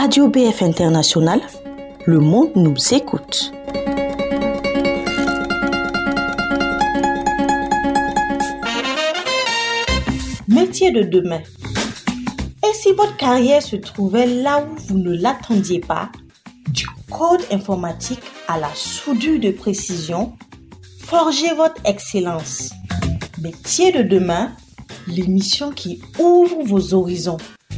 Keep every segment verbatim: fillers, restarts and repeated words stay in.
Radio B F International, le monde nous écoute. Métier de demain. Et si votre carrière se trouvait là où vous ne l'attendiez pas, du code informatique à la soudure de précision, forgez votre excellence. Métier de demain, l'émission qui ouvre vos horizons.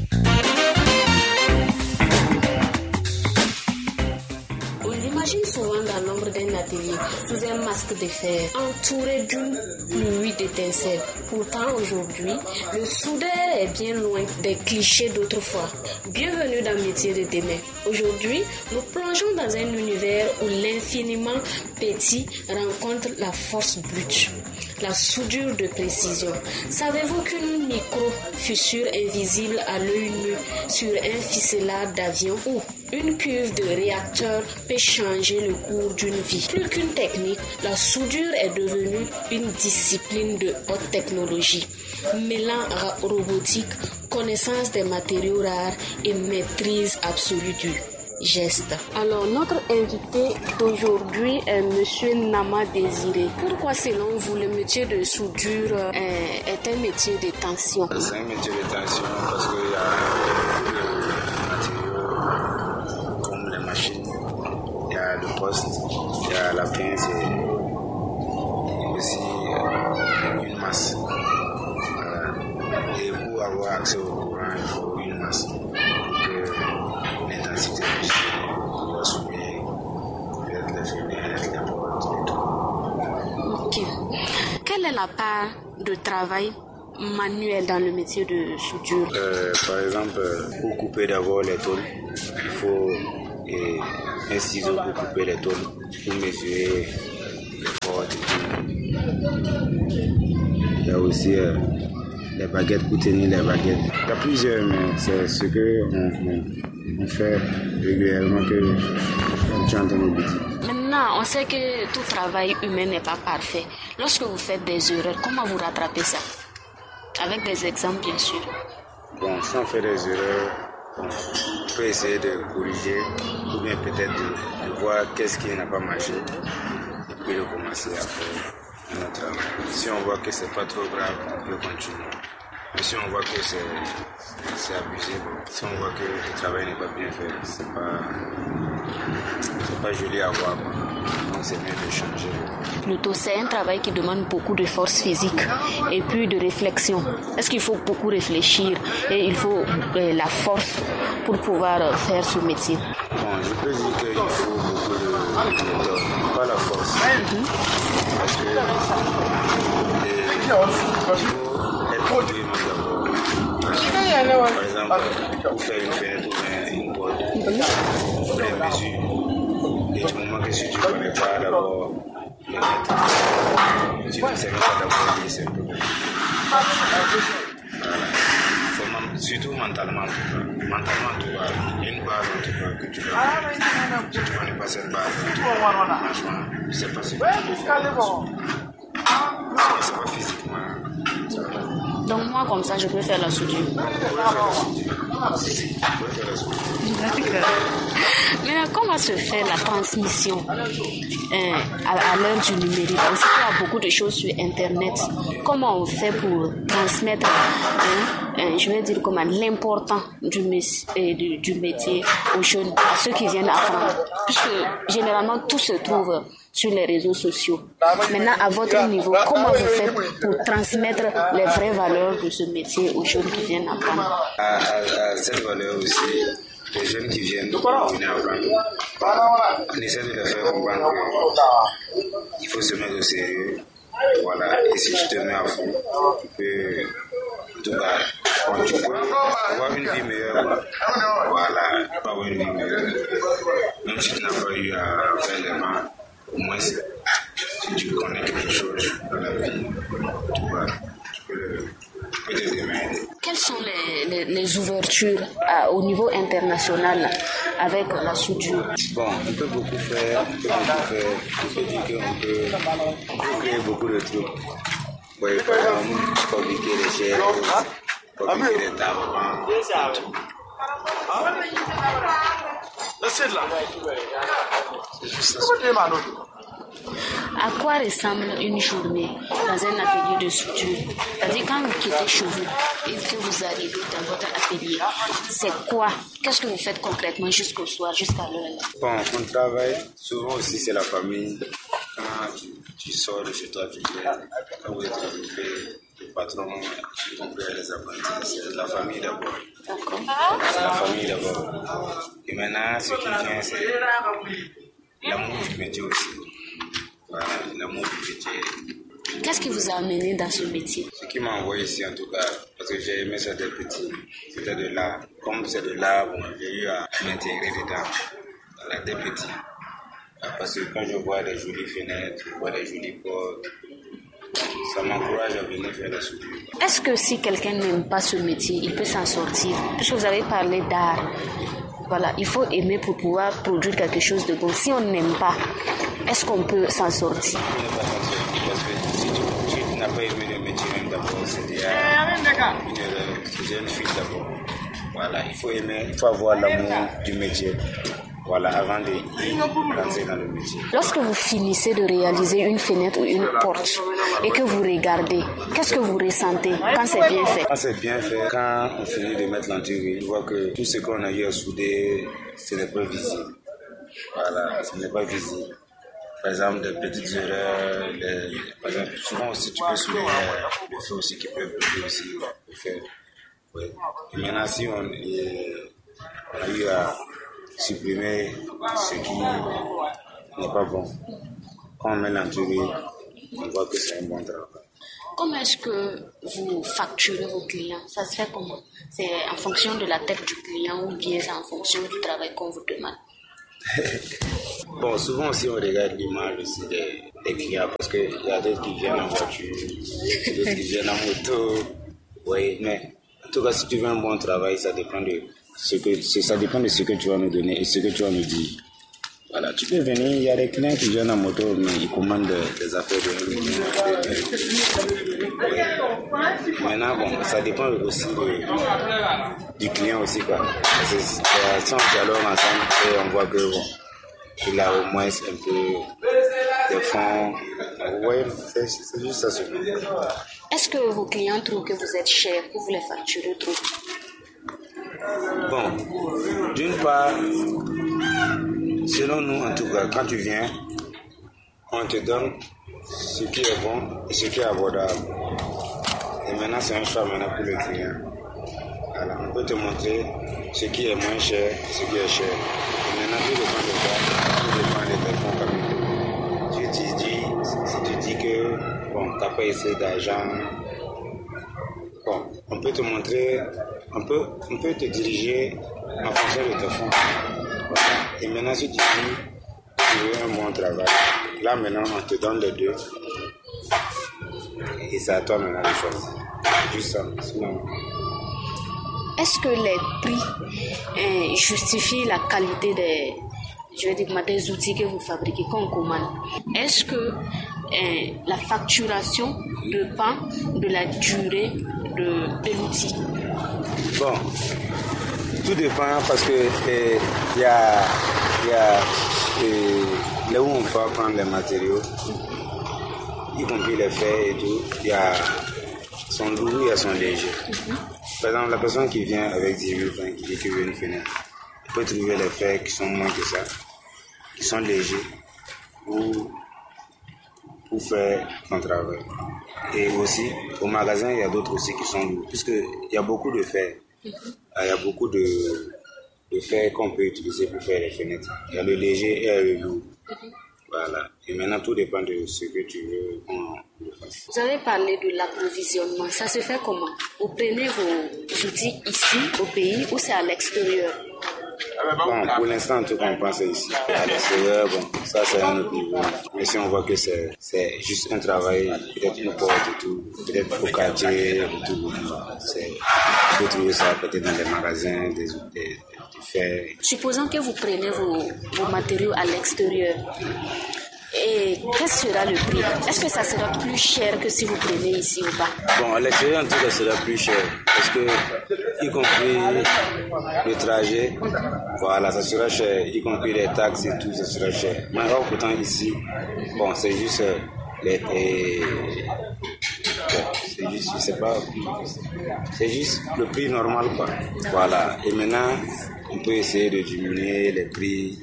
Imagine souvent dans l'ombre d'un atelier, sous un masque de fer, entouré d'une pluie d'étincelles. Pourtant aujourd'hui, le soudeur est bien loin des clichés d'autrefois. Bienvenue dans le métier de demain. Aujourd'hui, nous plongeons dans un univers où l'infiniment petit rencontre la force brute. La soudure de précision. Savez-vous qu'une micro-fissure invisible à l'œil nu sur un ficelard d'avion ou une cuve de réacteur peut changer le cours d'une vie? Plus qu'une technique, la soudure est devenue une discipline de haute technologie, mêlant robotique, connaissance des matériaux rares et maîtrise absolue du geste. Alors, notre invité d'aujourd'hui est Monsieur Nama Désiré. Pourquoi, selon vous, le métier de soudure est, est un métier de tension? C'est un métier de tension parce qu'il y a beaucoup de matériaux comme les machines, il y a le poste, il y a la pince et aussi une masse. Voilà. Et pour avoir accès au courant, il faut une masse. L'intensité du ciel, la souiller, peut-être les fenêtres, les portes et tout. Ok. Quelle est la part de travail manuel dans le métier de soudure? euh, Par exemple, pour couper d'abord les tôles, il faut et, un ciseau pour couper les tôles, pour mesurer les portes et tout. Il y a aussi euh, les baguettes pour tenir les baguettes. Il y a plusieurs, mais c'est ce qu'on on, on fait régulièrement que tu entends au boutique. Maintenant, on sait que tout travail humain n'est pas parfait. Lorsque vous faites des erreurs, comment vous rattrapez ça? Avec des exemples, bien sûr. Bon, si on fait des erreurs, bon, on peut essayer de corriger ou bien peut-être de, de voir qu'est-ce qui n'a pas marché et puis de commencer à faire notre travail. Si on voit que c'est pas trop grave, on peut continuer. Mais si on voit que c'est, c'est abusé, si on voit que le travail n'est pas bien fait, c'est pas, c'est pas joli à voir. Donc c'est mieux de changer. Plutôt, c'est un travail qui demande beaucoup de force physique et puis de réflexion. Est-ce qu'il faut beaucoup réfléchir et il faut euh, la force pour pouvoir euh, faire ce métier? Bon, je peux dire qu'il faut beaucoup de méthode, pas la force. Mm-hmm. Parce que et, il faut être vraiment d'abord. Par exemple, pour faire une fenêtre ou une porte, il faut les mesures. Et du moment que si tu ne connais pas d'abord les mettre, si tu ne sais pas d'abord les c'est un peu compliqué. Voilà. Surtout mentalement, mentalement en tout cas, il y a une base en tout cas que tu dois faire. Si tu ne connais pas cette base, franchement, je ne sais pas si tu peux faire. C'est pas physiquement. Donc moi comme ça je peux faire la soudure. Maintenant, comment se fait la transmission euh, à, à l'heure du numérique? On sait qu'il y a beaucoup de choses sur Internet. Comment on fait pour transmettre, hein, euh, je vais dire comment, l'important du, euh, du, du métier aux jeunes, à ceux qui viennent apprendre? Puisque généralement tout se trouve sur les réseaux sociaux. Maintenant, à votre niveau, comment vous faites pour transmettre les vraies valeurs de ce métier aux jeunes qui viennent apprendre? À, à, à cette valeur aussi, les jeunes qui viennent venir apprendre, on essaie de les faire comprendre qu'il faut se mettre au sérieux. Voilà, et si tu te mets à fond, tu peux, en tout cas, quand tu peux avoir une vie meilleure, voilà, tu peux avoir une vie meilleure. Même si tu n'as pas eu à faire les mains, au moins, si tu connais quelque chose dans la vie, tu, vas, tu peux le tu peux te démerder. Quelles sont les, les, les ouvertures à, au niveau international avec la soudure? Bon, on peut beaucoup faire, on peut beaucoup faire. Je peux dire qu'on peut, on peut créer beaucoup de trucs. Ouais, par exemple, fabriquer des chaises, fabriquer des tables, tout. À quoi ressemble une journée dans un atelier de soudure? C'est-à-dire quand vous quittez chez vous et que vous arrivez dans votre atelier, c'est quoi? Qu'est-ce que vous faites concrètement jusqu'au soir, jusqu'à l'heure? Bon, on travaille, souvent aussi c'est la famille. Quand tu, tu sors de chez toi, tu viens, quand vous êtes occupé, le patron, ton père, les apprentis, c'est la famille d'abord. D'accord. C'est la famille d'abord. Et maintenant, ce qui vient, c'est l'amour du métier aussi. Voilà, l'amour du métier. Qu'est-ce qui vous a amené dans ce métier? Ce qui m'a envoyé ici, en tout cas, parce que j'ai aimé ça dès petit, c'était de l'art. Comme c'est de l'art, bon, j'ai eu à m'intégrer dedans, voilà, dès petit. Parce que quand je vois des jolies fenêtres, je vois des jolies portes, ça m'encourage à venir faire la soudure. Est-ce que si quelqu'un n'aime pas ce métier, il peut s'en sortir? Puisque vous avez parlé d'art. Voilà, il faut aimer pour pouvoir produire quelque chose de bon. Si on n'aime pas, est-ce qu'on peut s'en sortir? On ne peut pas s'en sortir parce que si tu, tu n'as pas aimé le métier même d'abord, c'est déjà une erreur. Tu es une fille d'abord. Voilà, il faut aimer, il faut avoir l'amour du métier. Voilà, avant de lancer dans le métier. Lorsque vous finissez de réaliser une fenêtre ou une porte et que vous regardez, qu'est-ce que vous ressentez quand c'est bien fait? Quand c'est bien fait, quand on finit de mettre l'enduit, tu vois que tout ce qu'on a eu à souder, ce n'est pas visible. Voilà, ce n'est pas visible. Par exemple, des petites erreurs, les, par exemple, souvent aussi tu peux soulever le feu aussi qui peut brûler aussi. Le feu. Oui. Et maintenant, si on, et, on a eu à supprimer ce qui n'est pas bon. Quand on met l'enduit, on voit que c'est un bon travail. Comment est-ce que vous facturez vos clients? Ça se fait comment? C'est en fonction de la tête du client ou bien c'est en fonction du travail qu'on vous demande? Bon, souvent aussi on regarde l'image aussi des, des clients parce qu'il y a d'autres qui viennent en voiture, d'autres qui viennent en moto. Oui, mais en tout cas, si tu veux un bon travail, ça dépend de ce que, ça dépend de ce que tu vas nous donner et ce que tu vas nous dire. Voilà, tu peux venir, il y a des clients qui viennent en moto, mais ils commandent des affaires de un million. Oui. Maintenant, bon, ça dépend aussi de, du client aussi, quoi. Parce que si on dialogue ensemble et on voit que, bon, il a au moins un peu de fonds. Oui, c'est, c'est juste ça. C'est Est-ce que vos clients trouvent que vous êtes cher, que vous les facturez trop? Bon, d'une part, selon nous, en tout cas, quand tu viens, on te donne ce qui est bon et ce qui est abordable. Et maintenant, c'est un choix maintenant pour le client. Alors, on peut te montrer ce qui est moins cher, ce qui est cher. Et maintenant, tout dépend de toi, tout dépend de tes fonds capitaux. Si tu dis, si tu dis que, bon, tu n'as pas essayé d'argent, bon, on peut te montrer, on peut, on peut te diriger en fonction de tes fonds. Voilà. Et maintenant, si tu dis tu veux un bon travail, là maintenant, on te donne les deux. Et c'est à toi maintenant de choisir. Juste ça. Sinon... Est-ce que les prix euh, justifient la qualité des, je vais dire, des outils que vous fabriquez, qu'on commande? Est-ce que euh, la facturation dépend de la durée de, de l'outil? Bon, tout dépend parce que il euh, y a, y a euh, là où on peut prendre les matériaux, y compris les fers et tout, il y a son lourd et son léger. Mm-hmm. Par exemple, la personne qui vient avec dix mille francs, qui dit qu'il veut une fenêtre, il peut trouver les fers qui sont moins que ça, qui sont légers, pour, pour faire son travail. Et aussi, au magasin, il y a d'autres aussi qui sont lourds, puisqu'il y a beaucoup de fer. Mm-hmm. Il y a beaucoup de, de fer qu'on peut utiliser pour faire les fenêtres. Il y a le léger et le lourd. Mm-hmm. Voilà. Et maintenant, tout dépend de ce que tu veux qu'on le fasse. Vous avez parlé de l'approvisionnement. Ça se fait comment? Vous prenez vos outils ici, au pays, ou c'est à l'extérieur? Bon, pour l'instant, tout qu'on pense ici. À l'extérieur, bon, ça c'est un autre niveau. Mais si on voit que c'est, c'est juste un travail, peut-être une porte et tout, peut-être au quartier et tout, c'est, tu peux trouver ça peut-être dans les magasins, des outils. Supposons que vous prenez vos, vos matériaux à l'extérieur Et qu'est-ce sera le prix? Est-ce que ça sera plus cher que si vous prenez ici ou pas? Bon, à l'extérieur, en tout cas, ça sera plus cher. Parce que, y compris le trajet, voilà, ça sera cher. Y compris les taxes et tout, ça sera cher. Mais alors, pourtant, ici, bon, c'est juste les... les bon, c'est juste, je sais pas, c'est juste le prix normal, quoi. Voilà. Et maintenant, on peut essayer de diminuer les prix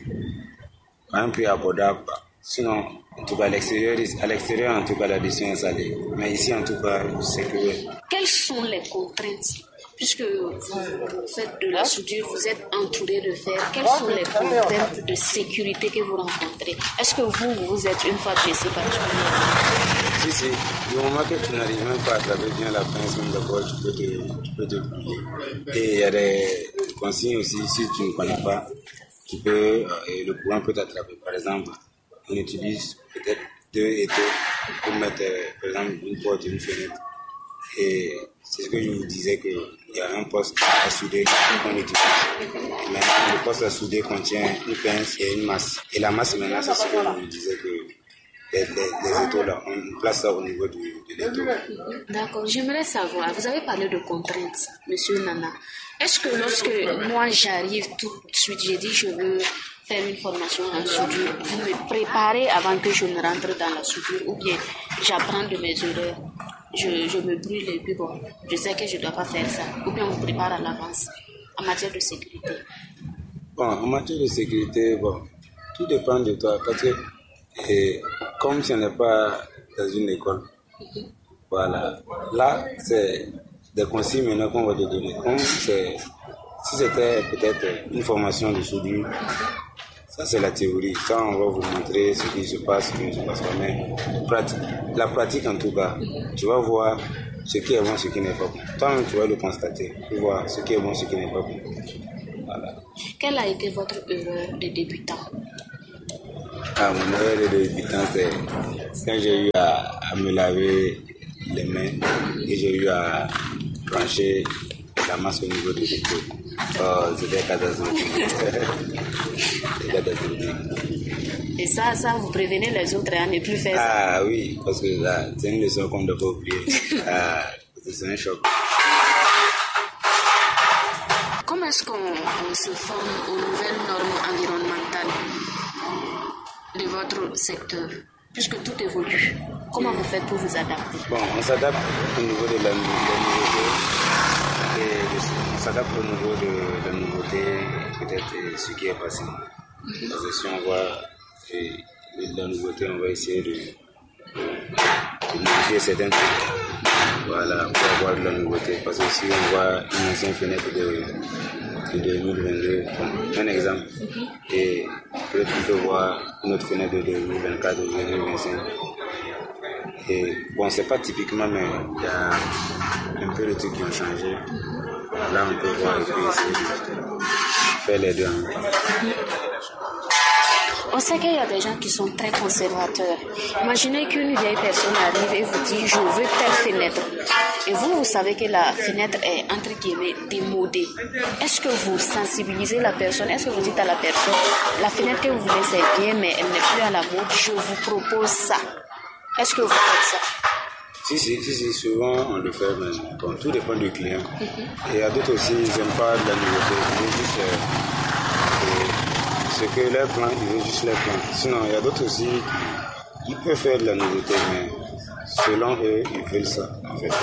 à un prix abordable, quoi. Sinon, en tout cas, à l'extérieur, à l'extérieur, en tout cas, l'addition est salée. Mais ici, en tout cas, c'est que... Quelles sont les contraintes? Puisque vous faites de la soudure, vous êtes entouré de fer, quelles sont les contraintes de sécurité que vous rencontrez? Est-ce que vous, vous êtes une fois blessé particulièrement? Si, si. Du moment que tu n'arrives même pas à attraper bien la pince, même d'abord, tu peux te, tu peux te plier. Et il y a des consignes aussi, si tu ne connais pas, tu peux, et le courant peut t'attraper. Par exemple, on utilise peut-être deux étaux pour mettre, par exemple, une porte et une fenêtre. Et c'est ce que je vous disais, qu'il y a un poste à souder qu'on utilise. Mais le poste à souder contient une pince et une masse. Et la masse, maintenant, c'est ce que je vous disais, que les, les, les étaux, là, on place ça au niveau du, de l'étau. D'accord, j'aimerais savoir, vous avez parlé de contraintes, monsieur Nana. Est-ce que lorsque moi j'arrive tout de suite, j'ai dit je veux faire une formation en soudure, vous me préparez avant que je ne rentre dans la soudure, ou bien j'apprends de mes erreurs, je, je me brûle et puis bon, je sais que je ne dois pas faire ça, ou bien on me prépare à l'avance en matière de sécurité? Bon, en matière de sécurité, bon, tout dépend de toi, parce que et, comme ce n'est pas dans une école, mm-hmm. Voilà, là c'est des consignes maintenant qu'on va te donner. Comme c'est, si c'était peut-être une formation de soudure, ça c'est la théorie. Ça on va vous montrer ce qui se passe, ce qui ne se passe pas. Mais pratique, la pratique en tout cas, tu vas voir ce qui est bon, ce qui n'est pas bon. Toi-même tu vas le constater, tu vas voir ce qui est bon, ce qui n'est pas bon. Voilà. Quelle a été votre erreur de débutant? Ah, mon erreur de débutant, c'est quand j'ai eu à, à me laver les mains et j'ai eu à brancher la masse au niveau des épaules. Oh, c'était catastrophique. C'était catastrophique. Et ça, ça, vous prévenez les autres à ne plus faire ça? Ah oui, parce que là, c'est une leçon qu'on ne doit pas oublier. Ah, c'est un choc. Comment est-ce qu'on on se forme aux nouvelles normes environnementales de votre secteur, puisque tout évolue? Comment vous faites pour vous adapter? Bon, on s'adapte au niveau de la, de la nouveauté, et on s'adapte au niveau de la nouveauté, peut-être ce qui est passé. Mm-hmm. Parce que si on voit et, la nouveauté, on va essayer de, de modifier certains trucs. Voilà, pour avoir de la nouveauté. Parce que si on voit une ancienne fenêtre de de deux mille vingt-deux, bon, un exemple, et peut-être on peut voir une autre fenêtre de deux mille vingt-quatre ou deux mille vingt-cinq. Et bon, c'est pas typiquement, mais il y a un peu de trucs qui ont changé. Là, on peut voir et puis essayer de faire les deux. On sait qu'il y a des gens qui sont très conservateurs. Imaginez qu'une vieille personne arrive et vous dit « je veux telle fenêtre ». Et vous, vous savez que la fenêtre est, entre guillemets, démodée. Est-ce que vous sensibilisez la personne? Est-ce que vous dites à la personne « la fenêtre que vous voulez, c'est bien, mais elle n'est plus à la mode, je vous propose ça ». Est-ce que vous faites ça? Si, si, si, si, souvent on le fait, mais bon, tout dépend du client. Mm-hmm. Et il y a d'autres aussi, ils n'aiment pas de la nouveauté, ils veulent juste euh, ce que leur plan, ils veulent juste leur plan. Sinon, il y a d'autres aussi, ils peuvent faire de la nouveauté, mais selon eux, ils veulent ça, en fait.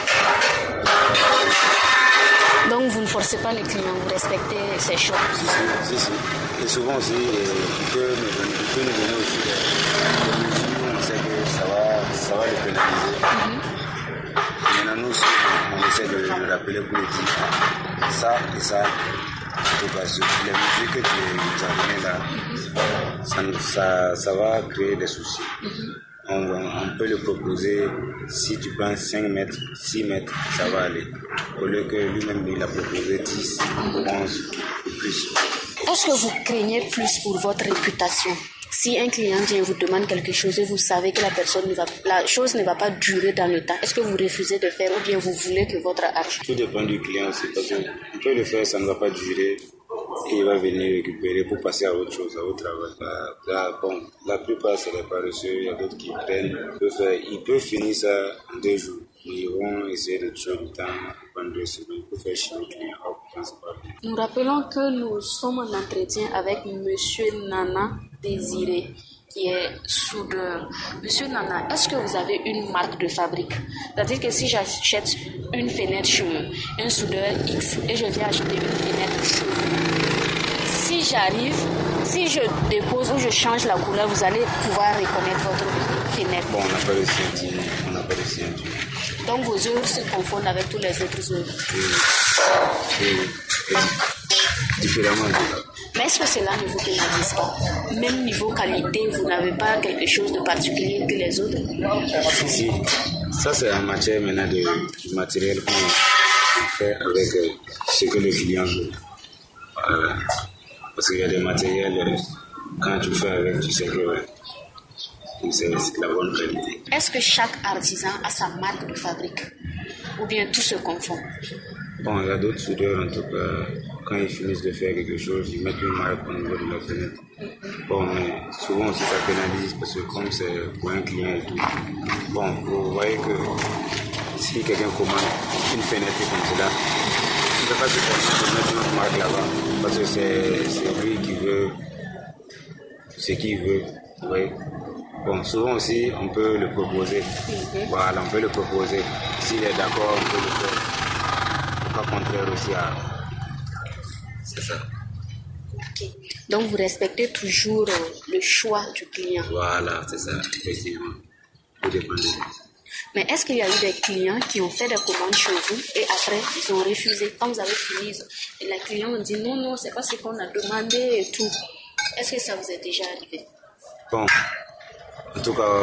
Donc vous ne forcez pas les clients, vous respectez ces choix? Si, si, si, si. Et souvent aussi, ils peuvent nous donner aussi des mesures où on sait que ça va, ça va les pénaliser. Mm-hmm. Maintenant, nous aussi, on essaie de le rappeler pour le dire ça et ça. En tout cas, les mesures que tu nous as données là, ça, ça, ça va créer des soucis. Mm-hmm. On, on peut le proposer, si tu prends cinq mètres, six mètres, ça va aller. Au lieu que lui-même, il a proposé dix ou onze ou plus. Est-ce que vous craignez plus pour votre réputation? Si un client vient vous demande quelque chose et vous savez que la personne ne va, la chose ne va pas durer dans le temps, est-ce que vous refusez de faire ou bien vous voulez que votre argent? Tout dépend du client aussi, parce qu'on peut le faire, ça ne va pas durer. et il va venir récupérer pour passer à autre chose, à autre travail. Là, là, bon, la plupart c'est les paresseux, il y a d'autres qui prennent, ils peuvent, faire, ils peuvent finir ça en deux jours. Ils vont essayer de tuer du temps pendant deux semaines pour faire chier le client. Nous rappelons que nous sommes en entretien avec Monsieur Nana Désiré, qui est soudeur. Monsieur Nana, est-ce que vous avez une marque de fabrique? C'est-à-dire que si j'achète une fenêtre chez un soudeur X et je viens acheter une fenêtre chez vous, si j'arrive, si je dépose ou je change la couleur, vous allez pouvoir reconnaître votre fenêtre. Bon, on n'a pas de ceinture, on n'a pas de ceinture. Donc vos œuvres se confondent avec tous les autres œuvres. Oui, oui, oui. Différemment de là. Mais est-ce que cela ne vous pénalise pas? Même niveau qualité, vous n'avez pas quelque chose de particulier que les autres? Si, si. Ça, c'est en matière maintenant de, du matériel qu'on fait avec euh, ce que le client veut. Voilà. Parce qu'il y a des matériels, euh, quand tu fais avec, tu sais que ouais, c'est, c'est la bonne qualité. Est-ce que chaque artisan a sa marque de fabrique? Ou bien tout se confond? Bon, il y a d'autres soudeurs, en tout cas, quand ils finissent de faire quelque chose, ils mettent une marque au niveau de la fenêtre. Bon, mais souvent aussi ça pénalise parce que comme c'est pour un client et tout. Bon, vous voyez que si quelqu'un commande une fenêtre comme cela, il ne peut pas se permettre de mettre notre marque là-bas parce que c'est, c'est lui qui veut ce qu'il veut. Vous voyez. Bon, souvent aussi, on peut le proposer. Voilà, on peut le proposer. S'il est d'accord, on peut le faire. Pas contraire aussi à... C'est ça. Okay. Donc vous respectez toujours le choix du client. Voilà, c'est ça, effectivement. Tout dépend de ça. Mais est-ce qu'il y a eu des clients qui ont fait des commandes chez vous et après ils ont refusé? Quand vous avez fini, et les clients ont dit non, non, c'est pas ce qu'on a demandé et tout. Est-ce que ça vous est déjà arrivé? Bon, en tout cas,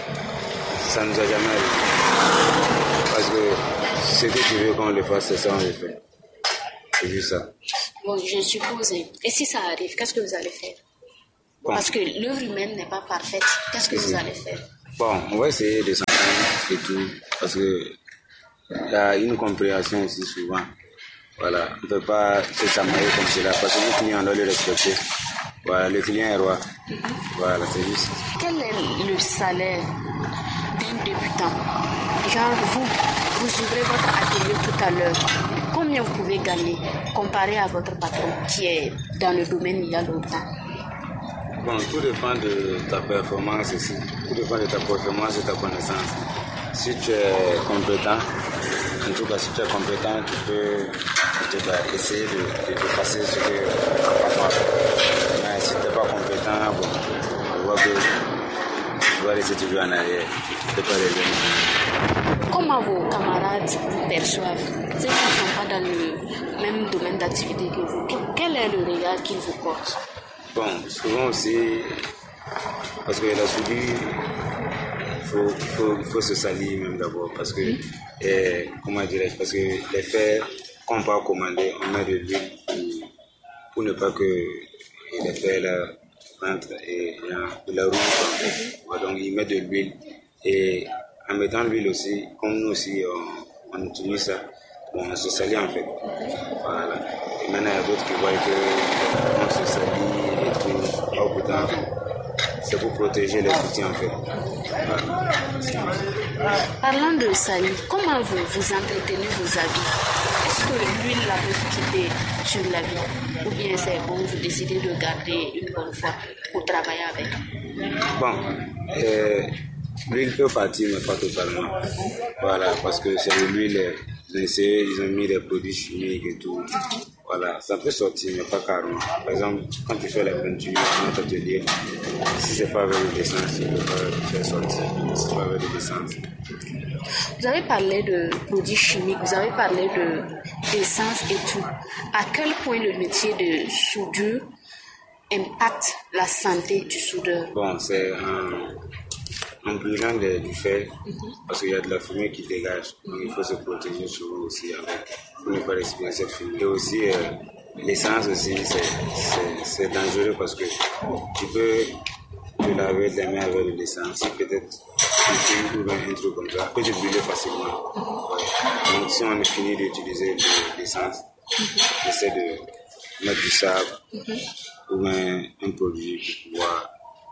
ça ne nous a jamais arrivé. Parce que ce que tu veux qu'on le fasse, c'est ça, on le fait. C'est juste ça. Bon, je suppose. Et si ça arrive, qu'est-ce que vous allez faire? Bon. Parce que l'œuvre humaine n'est pas parfaite. Qu'est-ce que vous allez faire? Bon, on va essayer de s'entendre et tout. Parce que il y a une compréhension aussi souvent. Voilà, on ne peut pas se chamailler comme cela. Parce que le client, on doit le respecter. Voilà, le client est roi. Mm-hmm. Voilà, c'est juste. Quel est le salaire d'un débutant? Genre, vous, vous ouvrez votre atelier tout à l'heure. Combien vous pouvez gagner comparé à votre patron qui est dans le domaine il y a longtemps? Bon, tout dépend de ta performance ici. Tout dépend de ta performance et ta connaissance. Si tu es compétent, en tout cas, si tu es compétent, tu peux tu peux essayer de, de, de passer ce que papa fait. Mais si tu n'es pas compétent, bon, on voit que tu dois rester toujours en arrière. Tu ne peux pas revenir. Comment vos camarades vous perçoivent? Ceux qui ne sont pas dans le même domaine d'activité que vous, quel est le regard qu'ils vous portent? Bon, souvent aussi, parce que la soudure, il faut, faut, faut se salir même d'abord, parce que, mmh. eh, comment dirais-je, parce que les fers qu'on peut commander, on met de l'huile pour ne pas que les fers là rentrent et de la roue. Mmh. Donc ils mettent de l'huile et en mettant de l'huile aussi, comme nous aussi on, on utilise ça, bon, on se salit en fait. Voilà. Et maintenant il y a d'autres qui voient qu'on se salit et tout. Oh, pourtant, c'est pour protéger les outils en fait. Voilà. Parlant de salir, comment vous, vous entretenez vos habits? Est-ce que l'huile la peut quitter sur l'habit? Ou bien c'est bon, vous décidez de garder une bonne fois pour travailler avec? Bon, euh, l'huile peut partir, mais pas totalement. Voilà, parce que c'est de l'huile, ils ont essayé, ils ont mis des produits chimiques et tout. Voilà, ça peut sortir, mais pas carrément. Par exemple, quand tu fais la peinture dans notre atelier, si c'est pas avec de l'essence, tu ne peux pas faire sortir. Si c'est pas avec de l'essence. Vous avez parlé de produits chimiques, vous avez parlé de, d'essence et tout. À quel point le métier de soudure impacte la santé du soudeur? Bon, c'est en, en brûlant de, du fer, mm-hmm. parce qu'il y a de la fumée qui dégage. Donc il faut se protéger souvent aussi avec, pour ne pas respirer cette fumée. Et aussi, euh, l'essence aussi, c'est, c'est, c'est dangereux parce que tu peux te laver les mains avec de l'essence. Si peut-être une fume ou un truc comme ça, peut te brûler facilement. Ouais. Donc si on a fini d'utiliser de l'essence, mm-hmm. j'essaie de mettre du sable mm-hmm. ou un, un produit pour pouvoir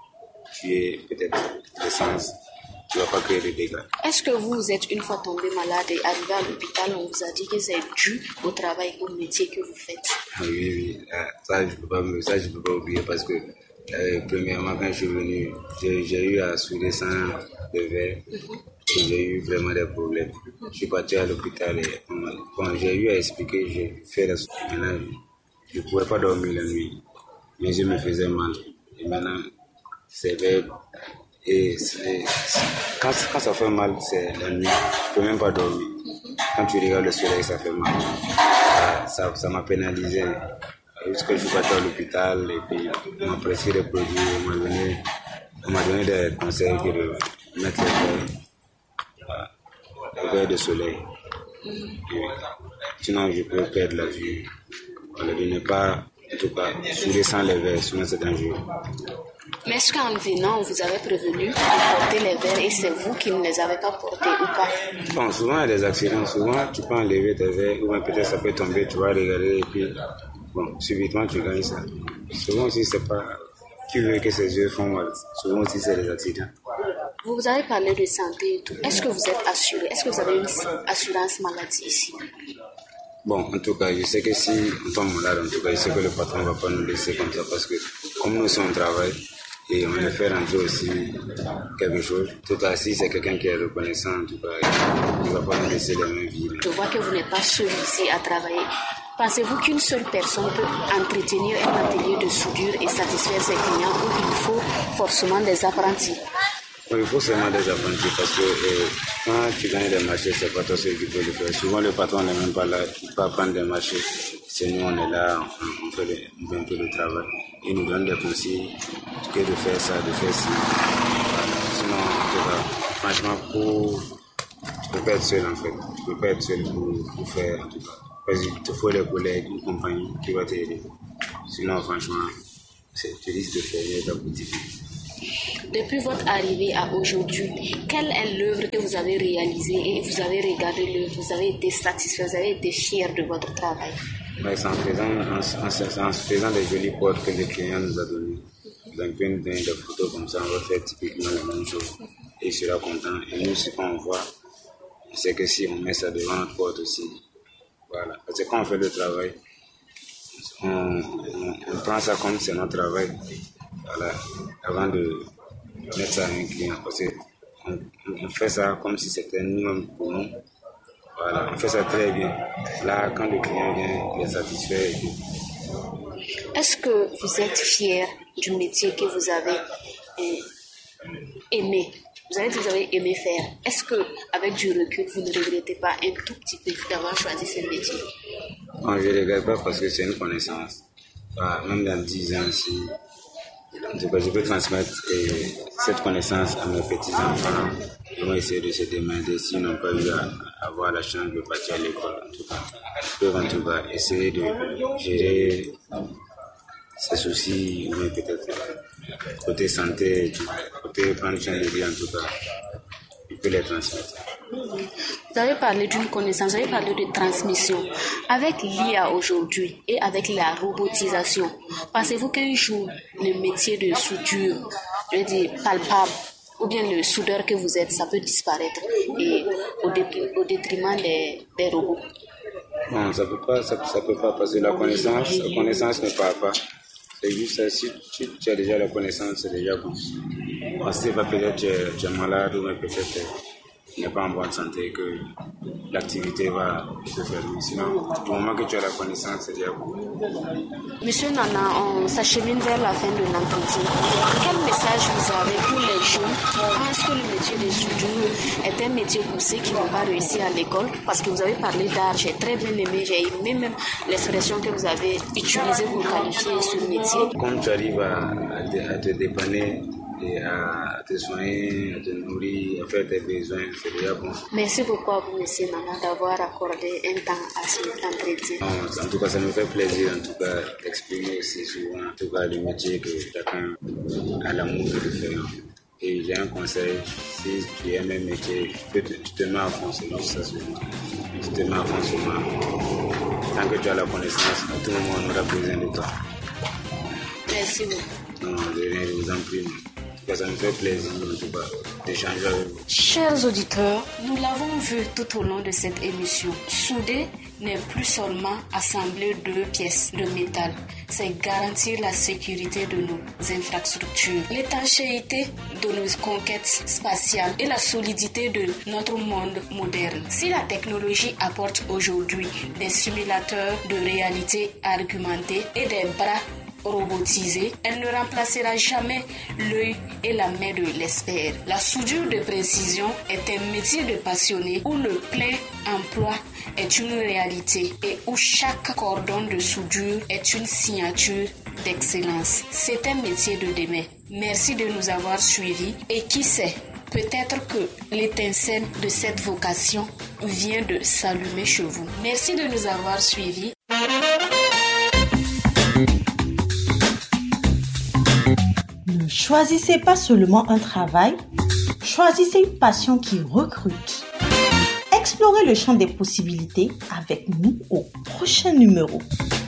tuer peut-être l'essence. Tu ne vas pas créer de dégâts. Est-ce que vous êtes une fois tombé malade et arrivé à l'hôpital, on vous a dit que c'est dû au travail, au métier que vous faites? Oui, oui, ça je ne peux pas, ça, je peux pas oublier parce que euh, premièrement quand je suis venu, j'ai, j'ai eu à souder sans de verre mm-hmm. et j'ai eu vraiment des problèmes. Mm-hmm. Je suis parti à l'hôpital et bon, j'ai eu à expliquer, j'ai fait la maintenant, je ne pouvais pas dormir la nuit, mais je me faisais mal. Et maintenant, c'est vrai. Et c'est, c'est, quand, quand ça fait mal, c'est la nuit, tu ne peux même pas dormir. Quand tu regardes le soleil, ça fait mal. Ça, ça, ça m'a pénalisé. Jusqu'à je suis parti à l'hôpital et puis on m'a prescrit des produits, on m'a donné, on m'a donné des conseils que de mettre les verres, les verres de soleil. Et, sinon, je peux perdre la vie. Voilà, de ne pas, en tout cas, souder sans les verres, sinon c'est dangereux. Mais est-ce qu'en venant, vous avez prévenu de porter les verres et c'est vous qui ne les avez pas portés ou pas? Bon, souvent il y a des accidents. Souvent, tu peux enlever tes verres ou peut-être ça peut tomber, tu vas regarder et puis, bon, subitement tu gagnes ça. Souvent aussi, c'est pas qui veut que ses yeux font mal. Souvent aussi, c'est des accidents. Vous avez parlé de santé et tout. Est-ce que vous êtes assuré? Est-ce que vous avez une assurance maladie ici? Bon, en tout cas, je sais que si on tombe malade, en tout cas, je sais que le patron ne va pas nous laisser comme ça parce que comme nous sommes au travail, et on a fait rentrer aussi quelque chose. En tout cas, si c'est quelqu'un qui est reconnaissant, en tout cas, il ne va pas nous laisser les mains vides. Je vois que vous n'êtes pas seul ici à travailler. Pensez-vous qu'une seule personne peut entretenir un atelier de soudure et satisfaire ses clients ou il faut forcément des apprentis? Oui, il faut seulement des apprentis parce que euh, quand tu gagnes des marchés, c'est pas toi seul qui peux le faire. Souvent, le patron n'est même pas là, il peut pas prendre des marchés. C'est nous, on est là, on, on, fait, le, on fait un peu le travail. Il nous donne des conseils que de faire ça, de faire ci. Voilà. Sinon, en tout cas, franchement, pour... tu ne peux pas être seul en fait. Tu ne peux pas être seul pour, pour faire en tout cas. Parce qu'il te faut des collègues, une compagnie qui va t'aider. Sinon, franchement, c'est, tu risques de faire ta boutique. Depuis votre arrivée à aujourd'hui, quelle est l'œuvre que vous avez réalisée et vous avez regardé l'œuvre, vous avez été satisfait, vous avez été fier de votre travail? Ouais, c'est en faisant, en, en, en faisant des jolies portes que le client nous a données. Donc, on peut nous donner des photos comme ça, on va faire typiquement la même chose. Et il sera content. Et nous, ce qu'on voit, c'est que si on met ça devant notre porte aussi, voilà. Parce que quand on fait le travail, on, on, on prend ça comme c'est notre travail. Voilà, avant de mettre ça à un client, parce qu'on on fait ça comme si c'était nous-mêmes pour nous. Voilà, on fait ça très bien. Là, quand le client vient, il est satisfait. Est-ce que vous êtes fier du métier que vous avez aimé? Vous avez dit que vous avez aimé faire. Est-ce que, avec du recul, vous ne regrettez pas un tout petit peu d'avoir choisi ce métier? Non, je ne regrette pas parce que c'est une connaissance. Voilà, même dans dix ans, si en tout cas, je peux transmettre eh, cette connaissance à mes petits-enfants. Ils vont essayer de se demander s'ils n'ont pas eu à avoir la chance de partir à l'école. En tout cas, ils peuvent en tout cas essayer de gérer ces soucis, mais peut-être côté santé, côté prendre soin de lui en tout cas. Il peut les transmettre. Vous avez parlé d'une connaissance, vous avez parlé de transmission. Avec l'I A aujourd'hui et avec la robotisation, pensez-vous qu'un jour, le métier de soudure, je veux dire palpable, ou bien le soudeur que vous êtes, ça peut disparaître et au, dé- au détriment des, des robots? Non, ça peut pas, ça, ça peut pas parce que la connaissance, la connaissance ne part pas. C'est juste si, si tu as déjà la connaissance, c'est déjà bon. Parce que peut-être tu es, tu es malade ou peut-être tu n'es pas en bonne santé que l'activité va se fermer. Sinon, du moment que tu as la connaissance, c'est déjà bon. Monsieur Nana, on s'achemine vers la fin de l'entretien. Quel message vous avez pour les jeunes qui pensent que le métier de soudure est un métier pour ceux qui n'ont pas réussi à l'école? Parce que vous avez parlé d'art, j'ai très bien aimé, j'ai aimé même l'expression que vous avez utilisée pour qualifier ce métier. Comme tu arrives à, à, te, à te dépanner, et à te soigner, à te nourrir, à faire tes besoins, c'est déjà bon. Merci beaucoup à vous, monsieur Nana, d'avoir accordé un temps à cet entretien. En tout cas, ça me fait plaisir en tout cas d'exprimer aussi souvent en tout cas, le métier que chacun a l'amour de faire. Et j'ai un conseil, si tu aimes un métier, tu te, tu te mets à fond, c'est juste ça seulement. Tu te mets à fond seulement. tant que tu as la connaissance, à tout moment on aura besoin de toi. Merci beaucoup. Non, de rien, je vous en prie. Ça me fait plaisir en tout cas d'échanger avec vous. Chers auditeurs, nous l'avons vu tout au long de cette émission. Souder n'est plus seulement assembler deux pièces de métal, c'est garantir la sécurité de nos infrastructures, l'étanchéité de nos conquêtes spatiales et la solidité de notre monde moderne. Si la technologie apporte aujourd'hui des simulateurs de réalité augmentée et des bras robotisée, elle ne remplacera jamais l'œil et la main de l'expert. La soudure de précision est un métier de passionné où le plein emploi est une réalité et où chaque cordon de soudure est une signature d'excellence. C'est un métier de demain. Merci de nous avoir suivis et qui sait, peut-être que l'étincelle de cette vocation vient de s'allumer chez vous. Merci de nous avoir suivis. Ne choisissez pas seulement un travail, choisissez une passion qui recrute. Explorez le champ des possibilités avec nous au prochain numéro.